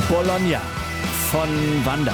Bologna von Wanda.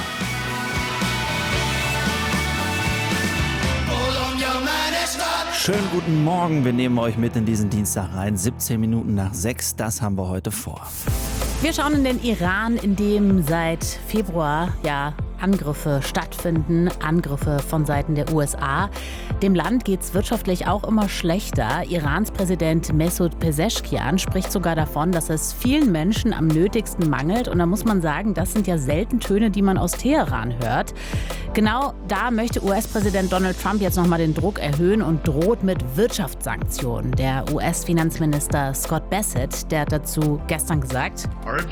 Schönen guten Morgen, wir nehmen euch mit in diesen Dienstag rein. 17 Minuten nach 6, das haben wir heute vor. Wir schauen in den Iran, in dem seit Februar Angriffe stattfinden, Angriffe von Seiten der USA. Dem Land geht es wirtschaftlich auch immer schlechter. Irans Präsident Mesut Pezeshkian spricht sogar davon, dass es vielen Menschen am nötigsten mangelt. Und da muss man sagen, das sind ja selten Töne, die man aus Teheran hört. Genau da möchte US-Präsident Donald Trump jetzt nochmal den Druck erhöhen und droht mit Wirtschaftssanktionen. Der US-Finanzminister Scott Bassett, der hat dazu gestern gesagt: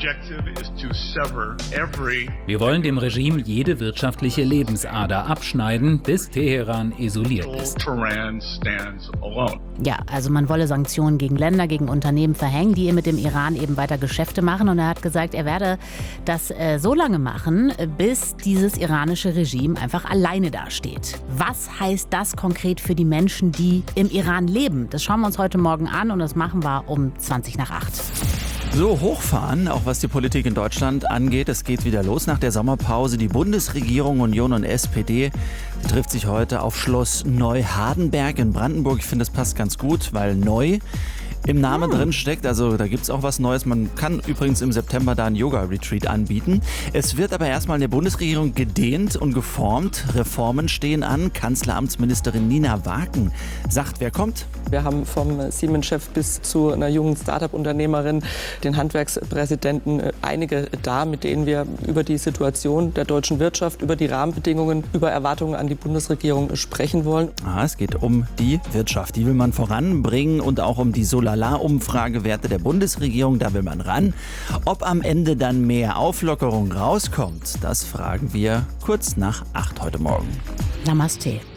Wir wollen dem Regime jede wirtschaftliche Lebensader abschneiden, bis Teheran isoliert ist. Ja, also man wolle Sanktionen gegen Länder, gegen Unternehmen verhängen, die mit dem Iran eben weiter Geschäfte machen. Und er hat gesagt, er werde das so lange machen, bis dieses iranische Regime einfach alleine dasteht. Was heißt das konkret für die Menschen, die im Iran leben? Das schauen wir uns heute Morgen an und das machen wir um 20 nach 8. So, hochfahren, auch was die Politik in Deutschland angeht. Es geht wieder los nach der Sommerpause. Die Bundesregierung, Union und SPD trifft sich heute auf Schloss Neuhardenberg in Brandenburg. Ich finde, das passt ganz gut, weil neu im Namen drin steckt. Also da gibt es auch was Neues. Man kann übrigens im September da einen Yoga-Retreat anbieten. Es wird aber erstmal in der Bundesregierung gedehnt und geformt. Reformen stehen an. Kanzleramtsministerin Nina Waken sagt, wer kommt? Wir haben vom Siemens-Chef bis zu einer jungen Start-up-Unternehmerin, den Handwerkspräsidenten, einige da, mit denen wir über die Situation der deutschen Wirtschaft, über die Rahmenbedingungen, über Erwartungen an die Bundesregierung sprechen wollen. Es geht um die Wirtschaft. Die will man voranbringen und auch um die Solala-Umfragewerte der Bundesregierung. Da will man ran. Ob am Ende dann mehr Auflockerung rauskommt, das fragen wir kurz nach 8 heute Morgen. Namaste.